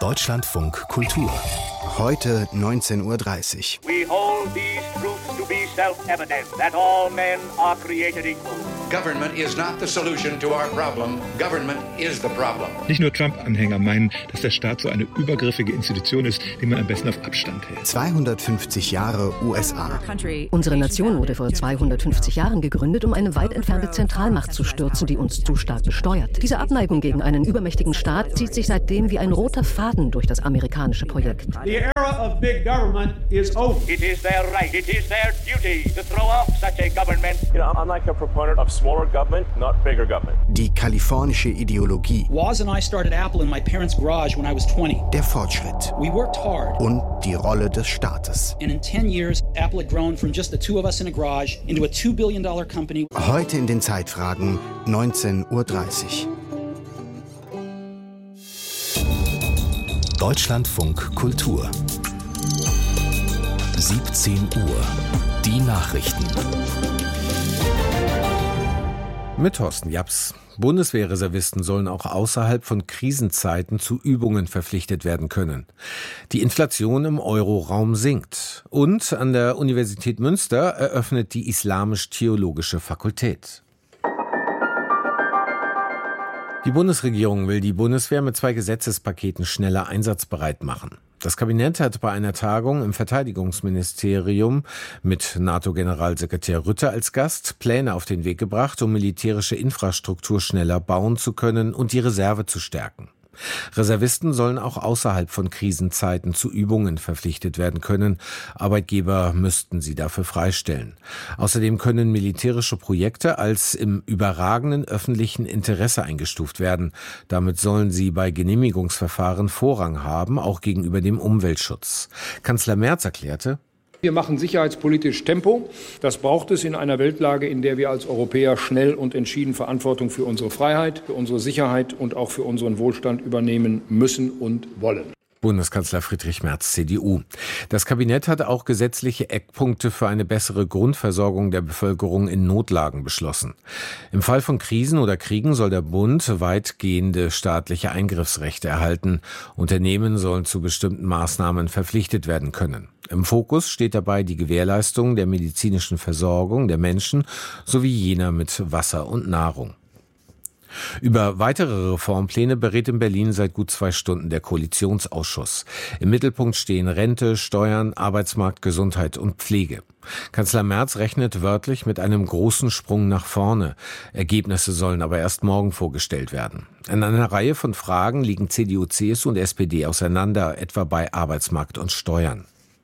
Deutschlandfunk Kultur. Heute 19:30 Uhr. We hold these truths to be self-evident, that all men are created equal. Government is not the solution to our problem. Government is the problem. Nicht nur Trump-Anhänger meinen, dass der Staat so eine übergriffige Institution ist, die man am besten auf Abstand hält. 250 Jahre USA. Unsere Nation wurde vor 250 Jahren gegründet, um eine weit entfernte Zentralmacht zu stürzen, die uns zu stark besteuert. Diese Abneigung gegen einen übermächtigen Staat zieht sich seitdem wie ein roter Faden durch das amerikanische Projekt. The era of big government is over. It is their right, it is their duty to throw off such a government. You know, I'm like a proponent of smaller government, not bigger government. Die kalifornische Ideologie. Woz and I started Apple in my parents' garage when I was 20. Der Fortschritt. We worked hard. Und die Rolle des Staates. And in 10 years, Apple had grown from just the two of us in a garage into a $2 billion company. Heute in den Zeitfragen 19:30 Uhr. Deutschlandfunk Kultur. 17 Uhr. Die Nachrichten. Mit Thorsten Japs. Bundeswehrreservisten sollen auch außerhalb von Krisenzeiten zu Übungen verpflichtet werden können. Die Inflation im Euroraum sinkt. Und an der Universität Münster eröffnet die Islamisch-Theologische Fakultät. Die Bundesregierung will die Bundeswehr mit 2 Gesetzespaketen schneller einsatzbereit machen. Das Kabinett hat bei einer Tagung im Verteidigungsministerium mit NATO-Generalsekretär Rutte als Gast Pläne auf den Weg gebracht, um militärische Infrastruktur schneller bauen zu können und die Reserve zu stärken. Reservisten sollen auch außerhalb von Krisenzeiten zu Übungen verpflichtet werden können. Arbeitgeber müssten sie dafür freistellen. Außerdem können militärische Projekte als im überragenden öffentlichen Interesse eingestuft werden. Damit sollen sie bei Genehmigungsverfahren Vorrang haben, auch gegenüber dem Umweltschutz. Kanzler Merz erklärte: Wir machen sicherheitspolitisch Tempo. Das braucht es in einer Weltlage, in der wir als Europäer schnell und entschieden Verantwortung für unsere Freiheit, für unsere Sicherheit und auch für unseren Wohlstand übernehmen müssen und wollen. Bundeskanzler Friedrich Merz, CDU. Das Kabinett hat auch gesetzliche Eckpunkte für eine bessere Grundversorgung der Bevölkerung in Notlagen beschlossen. Im Fall von Krisen oder Kriegen soll der Bund weitgehende staatliche Eingriffsrechte erhalten. Unternehmen sollen zu bestimmten Maßnahmen verpflichtet werden können. Im Fokus steht dabei die Gewährleistung der medizinischen Versorgung der Menschen sowie jener mit Wasser und Nahrung. Über weitere Reformpläne berät in Berlin seit gut 2 Stunden der Koalitionsausschuss. Im Mittelpunkt stehen Rente, Steuern, Arbeitsmarkt, Gesundheit und Pflege. Kanzler Merz rechnet wörtlich mit einem großen Sprung nach vorne. Ergebnisse sollen aber erst morgen vorgestellt werden. In einer Reihe von Fragen liegen CDU, CSU und SPD auseinander, etwa bei Arbeitsmarkt und Steuern.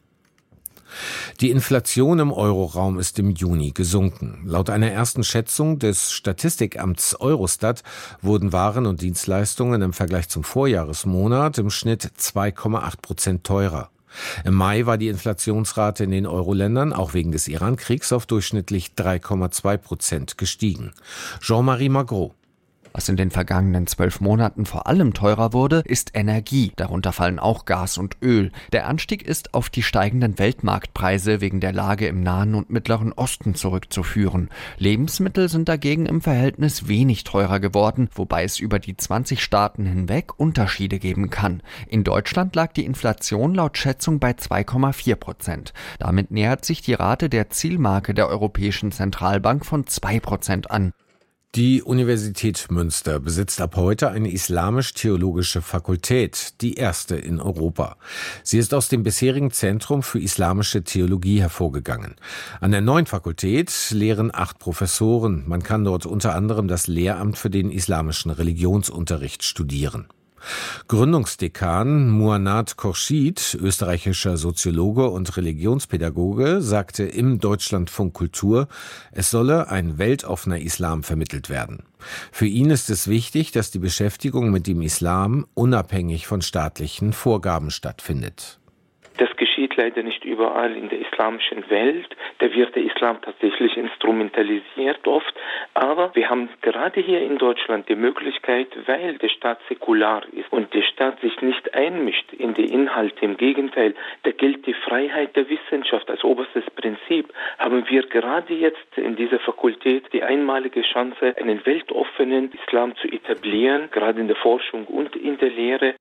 Die Inflation im Euroraum ist im Juni gesunken. Laut einer ersten Schätzung des Statistikamts Eurostat wurden Waren und Dienstleistungen im Vergleich zum Vorjahresmonat im Schnitt 2,8% teurer. Im Mai war die Inflationsrate in den Euro-Ländern auch wegen des Iran-Kriegs auf durchschnittlich 3,2% gestiegen. Jean-Marie Magro. Was in den vergangenen 12 Monaten vor allem teurer wurde, ist Energie. Darunter fallen auch Gas und Öl. Der Anstieg ist auf die steigenden Weltmarktpreise wegen der Lage im Nahen und Mittleren Osten zurückzuführen. Lebensmittel sind dagegen im Verhältnis wenig teurer geworden, wobei es über die 20 Staaten hinweg Unterschiede geben kann. In Deutschland lag die Inflation laut Schätzung bei 2,4%. Damit nähert sich die Rate der Zielmarke der Europäischen Zentralbank von 2% an. Die Universität Münster besitzt ab heute eine islamisch-theologische Fakultät, die erste in Europa. Sie ist aus dem bisherigen Zentrum für islamische Theologie hervorgegangen. An der neuen Fakultät lehren 8 Professoren. Man kann dort unter anderem das Lehramt für den islamischen Religionsunterricht studieren. Gründungsdekan Muannat Khorshid, österreichischer Soziologe und Religionspädagoge, sagte im Deutschlandfunk Kultur, es solle ein weltoffener Islam vermittelt werden. Für ihn ist es wichtig, dass die Beschäftigung mit dem Islam unabhängig von staatlichen Vorgaben stattfindet. Das geschieht leider nicht überall in der islamischen Welt. Da wird der Islam tatsächlich instrumentalisiert oft. Aber wir haben gerade hier in Deutschland die Möglichkeit, weil der Staat säkular ist und der Staat sich nicht einmischt in die Inhalte. Im Gegenteil, da gilt die Freiheit der Wissenschaft als oberstes Prinzip. Haben wir gerade jetzt in dieser Fakultät die einmalige Chance, einen weltoffenen Islam zu etablieren, gerade in der Forschung und in der Lehre.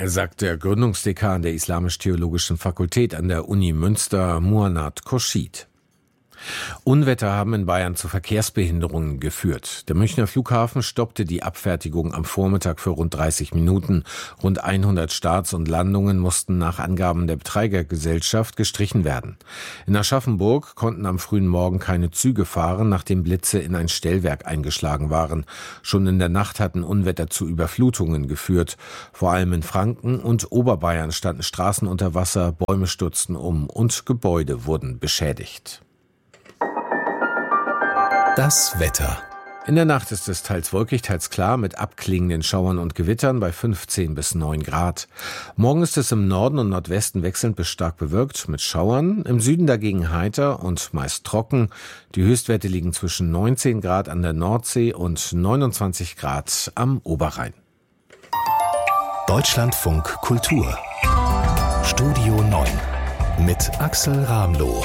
sagt der Gründungsdekan der Islamisch-Theologischen Fakultät an der Uni Münster, Muannat Khourshid. Unwetter haben in Bayern zu Verkehrsbehinderungen geführt. Der Münchner Flughafen stoppte die Abfertigung am Vormittag für rund 30 Minuten. Rund 100 Starts und Landungen mussten nach Angaben der Betreibergesellschaft gestrichen werden. In Aschaffenburg konnten am frühen Morgen keine Züge fahren, nachdem Blitze in ein Stellwerk eingeschlagen waren. Schon in der Nacht hatten Unwetter zu Überflutungen geführt. Vor allem in Franken und Oberbayern standen Straßen unter Wasser, Bäume stürzten um und Gebäude wurden beschädigt. Das Wetter. In der Nacht ist es teils wolkig, teils klar mit abklingenden Schauern und Gewittern bei 15 bis 9 Grad. Morgen ist es im Norden und Nordwesten wechselnd bis stark bewölkt mit Schauern, im Süden dagegen heiter und meist trocken. Die Höchstwerte liegen zwischen 19 Grad an der Nordsee und 29 Grad am Oberrhein. Deutschlandfunk Kultur. Studio 9 mit Axel Ramloh.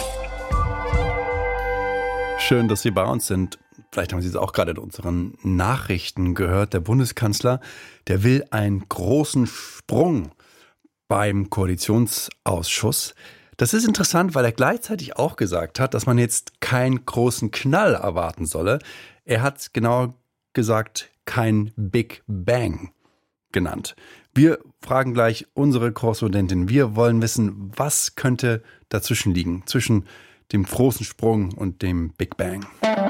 Schön, dass Sie bei uns sind. Vielleicht haben Sie es auch gerade in unseren Nachrichten gehört. Der Bundeskanzler, der will einen großen Sprung beim Koalitionsausschuss. Das ist interessant, weil er gleichzeitig auch gesagt hat, dass man jetzt keinen großen Knall erwarten solle. Er hat genau gesagt, kein Big Bang genannt. Wir fragen gleich unsere Korrespondentin. Wir wollen wissen, was könnte dazwischen liegen, zwischen dem großen Sprung und dem Big Bang.